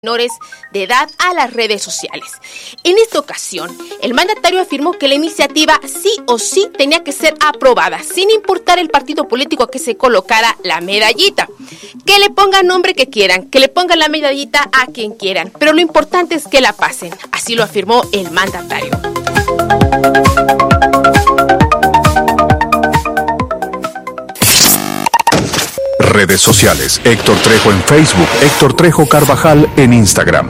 menores de edad a las redes sociales. En esta ocasión, el mandatario afirmó que la iniciativa sí o sí tenía que ser aprobada, sin importar el partido político a que se colocara la medallita. Que le pongan nombre que quieran, que le pongan la medallita a quien quieran, pero lo importante es que la pasen. Así lo afirmó el mandatario. Redes sociales: Héctor Trejo en Facebook, Héctor Trejo Carvajal en Instagram.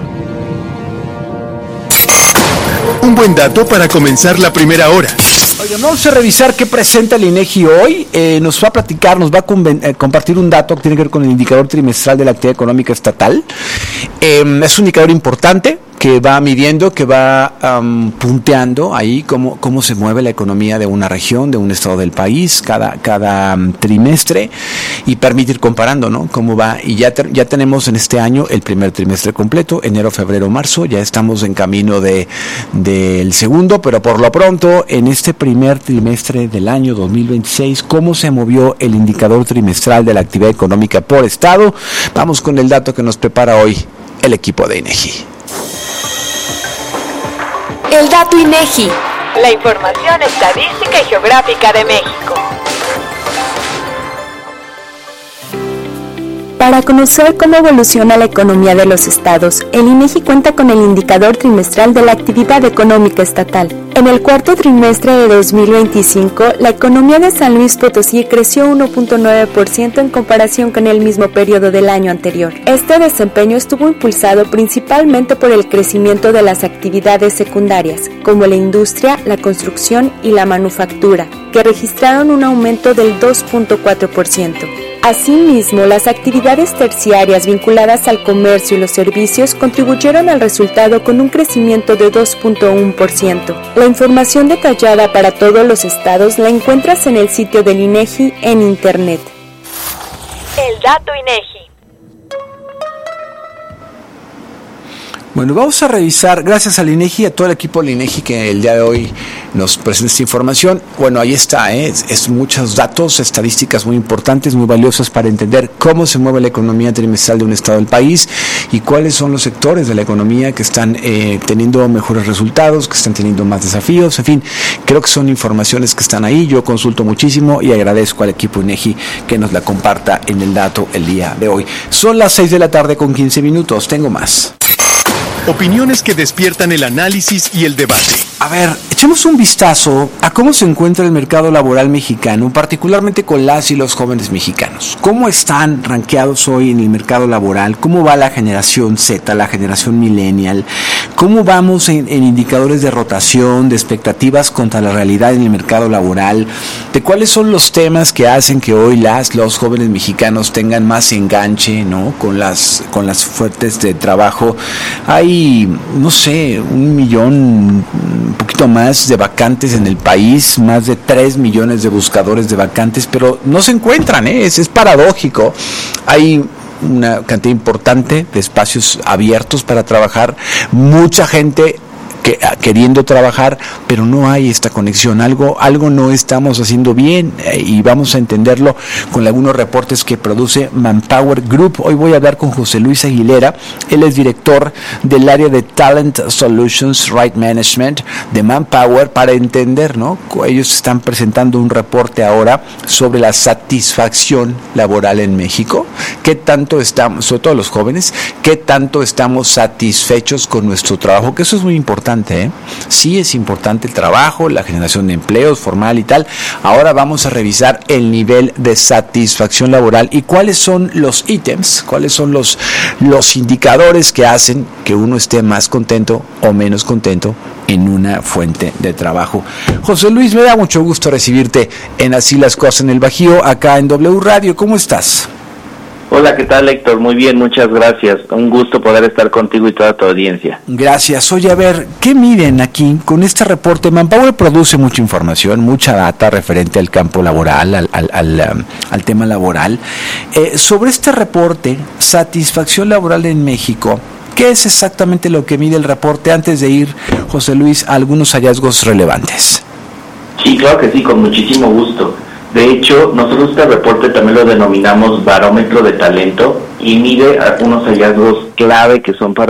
Un buen dato para comenzar la primera hora. Oigan, vamos a revisar qué presenta el INEGI hoy. Nos va a platicar, nos va a compartir un dato que tiene que ver con el indicador trimestral de la actividad económica estatal. Es un indicador importante que va midiendo, que va punteando ahí cómo se mueve la economía de una región, de un estado del país, cada trimestre, y permite ir comparando, ¿no? Cómo va. Y ya tenemos en este año el primer trimestre completo, enero, febrero, marzo. Ya estamos en camino del segundo, pero por lo pronto, en este primer trimestre del año 2026, ¿cómo se movió el indicador trimestral de la actividad económica por estado? Vamos con el dato que nos prepara hoy el equipo de INEGI. El dato INEGI. La información estadística y geográfica de México. Para conocer cómo evoluciona la economía de los estados, el INEGI cuenta con el indicador trimestral de la actividad económica estatal. En el cuarto trimestre de 2025, la economía de San Luis Potosí creció 1.9% en comparación con el mismo periodo del año anterior. Este desempeño estuvo impulsado principalmente por el crecimiento de las actividades secundarias, como la industria, la construcción y la manufactura, que registraron un aumento del 2.4%. Asimismo, las actividades terciarias vinculadas al comercio y los servicios contribuyeron al resultado con un crecimiento de 2.1%. La información detallada para todos los estados la encuentras en el sitio del INEGI en Internet. El dato INEGI. Bueno, vamos a revisar, gracias al INEGI, a todo el equipo del INEGI que el día de hoy nos presenta esta información. Bueno, ahí está, es muchos datos, estadísticas muy importantes, muy valiosas para entender cómo se mueve la economía trimestral de un estado del país y cuáles son los sectores de la economía que están teniendo mejores resultados, que están teniendo más desafíos. En fin, creo que son informaciones que están ahí. Yo consulto muchísimo y agradezco al equipo INEGI que nos la comparta en el dato el día de hoy. Son las 6 de la tarde con 15 minutos. Tengo más. Opiniones que despiertan el análisis y el debate. A ver, echemos un vistazo a cómo se encuentra el mercado laboral mexicano, particularmente con las y los jóvenes mexicanos. ¿Cómo están rankeados hoy en el mercado laboral? ¿Cómo va la generación Z, la generación millennial? ¿Cómo vamos en indicadores de rotación, de expectativas contra la realidad en el mercado laboral? ¿De cuáles son los temas que hacen que hoy los jóvenes mexicanos tengan más enganche, ¿no? con las fuentes de trabajo? Hay, no sé, 1 millón, un poquito más de vacantes en el país, más de 3 millones de buscadores de vacantes, pero no se encuentran, es paradójico. Hay una cantidad importante de espacios abiertos para trabajar, mucha gente queriendo trabajar, pero no hay esta conexión, algo no estamos haciendo bien, y vamos a entenderlo con algunos reportes que produce Manpower Group. Hoy voy a hablar con José Luis Aguilera, él es director del área de Talent Solutions Right Management de Manpower, para entender, ¿no? Ellos están presentando un reporte ahora sobre la satisfacción laboral en México, qué tanto estamos, sobre todo los jóvenes, qué tanto estamos satisfechos con nuestro trabajo, que eso es muy importante. Sí es importante el trabajo, la generación de empleos formal y tal. Ahora vamos a revisar el nivel de satisfacción laboral y cuáles son los ítems, cuáles son los indicadores que hacen que uno esté más contento o menos contento en una fuente de trabajo. José Luis, me da mucho gusto recibirte en Así las Cosas en el Bajío, acá en W Radio. ¿Cómo estás? Hola, ¿qué tal, Héctor? Muy bien, muchas gracias. Un gusto poder estar contigo y toda tu audiencia. Gracias. Oye, a ver, ¿qué miden aquí con este reporte? Manpower produce mucha información, mucha data referente al campo laboral, al tema laboral. Sobre este reporte, satisfacción laboral en México, ¿qué es exactamente lo que mide el reporte? Antes de ir, José Luis, a algunos hallazgos relevantes. Sí, claro que sí, con muchísimo gusto. De hecho, nosotros este reporte también lo denominamos barómetro de talento y mide algunos hallazgos clave que son para